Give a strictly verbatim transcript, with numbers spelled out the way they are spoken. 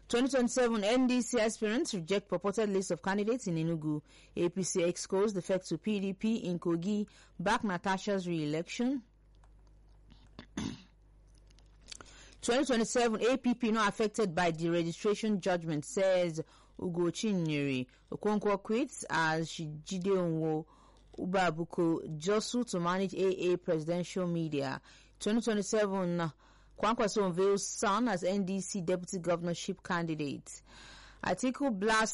twenty twenty-seven N D C aspirants reject purported list of candidates in Enugu. A P C excos defect to P D P in Kogi. Back Natasha's re-election. twenty twenty-seven A P P not affected by the registration judgment, says Ugo Chinyere. Okonkwo quits as Jide Onwo Ubabuko Josu to manage A A presidential media. twenty twenty-seven Kwankwaso unveils son as N D C deputy governorship candidate. Atiku blast